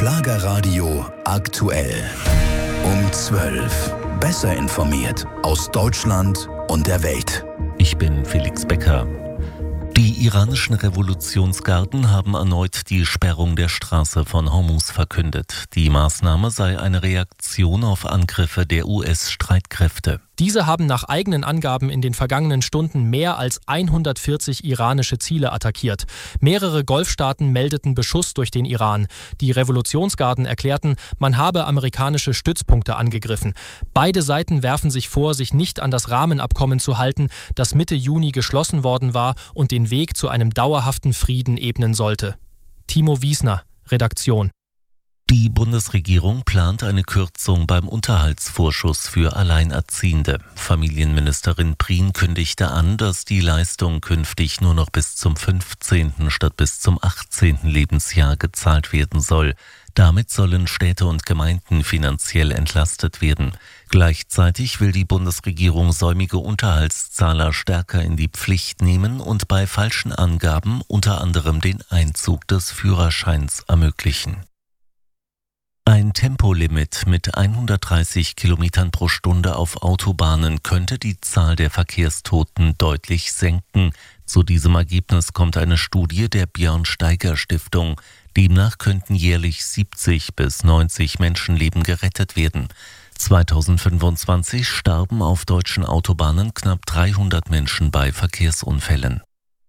Schlagerradio aktuell. Um 12. Besser informiert aus Deutschland und der Welt. Ich bin Felix Becker. Die iranischen Revolutionsgarden haben erneut die Sperrung der Straße von Hormuz verkündet. Die Maßnahme sei eine Reaktion auf Angriffe der US-Streitkräfte. Diese haben nach eigenen Angaben in den vergangenen Stunden mehr als 140 iranische Ziele attackiert. Mehrere Golfstaaten meldeten Beschuss durch den Iran. Die Revolutionsgarden erklärten, man habe amerikanische Stützpunkte angegriffen. Beide Seiten werfen sich vor, sich nicht an das Rahmenabkommen zu halten, das Mitte Juni geschlossen worden war und den Weg zu einem dauerhaften Frieden ebnen sollte. Timo Wiesner, Redaktion. Die Bundesregierung plant eine Kürzung beim Unterhaltsvorschuss für Alleinerziehende. Familienministerin Prien kündigte an, dass die Leistung künftig nur noch bis zum 15. statt bis zum 18. Lebensjahr gezahlt werden soll. Damit sollen Städte und Gemeinden finanziell entlastet werden. Gleichzeitig will die Bundesregierung säumige Unterhaltszahler stärker in die Pflicht nehmen und bei falschen Angaben unter anderem den Einzug des Führerscheins ermöglichen. Ein Tempolimit mit 130 Kilometern pro Stunde auf Autobahnen könnte die Zahl der Verkehrstoten deutlich senken. Zu diesem Ergebnis kommt eine Studie der Björn-Steiger-Stiftung. Demnach könnten jährlich 70 bis 90 Menschenleben gerettet werden. 2025 starben auf deutschen Autobahnen knapp 300 Menschen bei Verkehrsunfällen.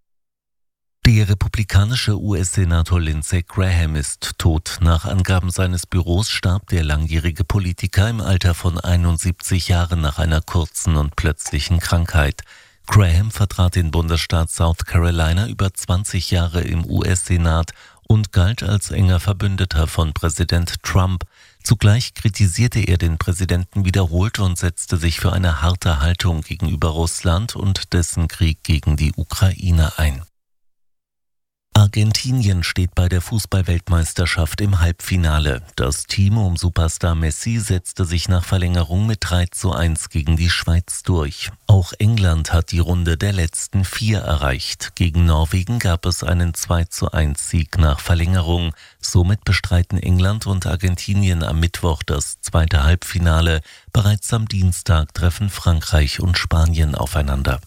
Der republikanische US-Senator Lindsey Graham ist tot. Nach Angaben seines Büros starb der langjährige Politiker im Alter von 71 Jahren nach einer kurzen und plötzlichen Krankheit. Graham vertrat den Bundesstaat South Carolina über 20 Jahre im US-Senat und galt als enger Verbündeter von Präsident Trump. Zugleich kritisierte er den Präsidenten wiederholt und setzte sich für eine harte Haltung gegenüber Russland und dessen Krieg gegen die Ukraine ein. Argentinien steht bei der Fußball-Weltmeisterschaft im Halbfinale. Das Team um Superstar Messi setzte sich nach Verlängerung mit 3:1 gegen die Schweiz durch. Auch England hat die Runde der letzten 4 erreicht. Gegen Norwegen gab es einen 2:1-Sieg nach Verlängerung. Somit bestreiten England und Argentinien am Mittwoch das zweite Halbfinale. Bereits am Dienstag treffen Frankreich und Spanien aufeinander.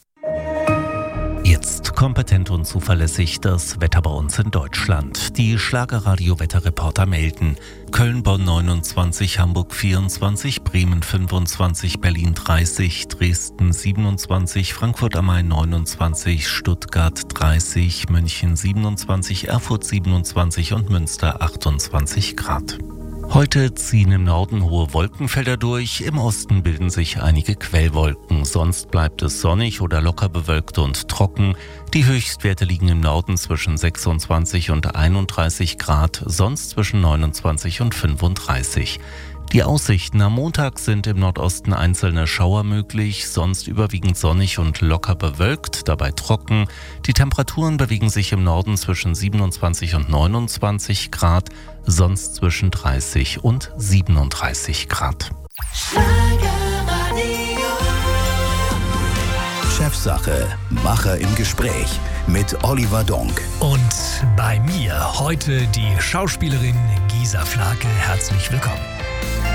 Jetzt kompetent und zuverlässig das Wetter bei uns in Deutschland. Die Schlagerradio-Wetterreporter melden: Köln, Bonn 29, Hamburg 24, Bremen 25, Berlin 30, Dresden 27, Frankfurt am Main 29, Stuttgart 30, München 27, Erfurt 27 und Münster 28 Grad. Heute ziehen im Norden hohe Wolkenfelder durch, im Osten bilden sich einige Quellwolken, sonst bleibt es sonnig oder locker bewölkt und trocken. Die Höchstwerte liegen im Norden zwischen 26 und 31 Grad, sonst zwischen 29 und 35. Die Aussichten am Montag sind im Nordosten einzelne Schauer möglich, sonst überwiegend sonnig und locker bewölkt, dabei trocken. Die Temperaturen bewegen sich im Norden zwischen 27 und 29 Grad, sonst zwischen 30 und 37 Grad. Chefsache, Macher im Gespräch mit Oliver Donk. Und bei mir heute die Schauspielerin Gisa Flake. Herzlich willkommen.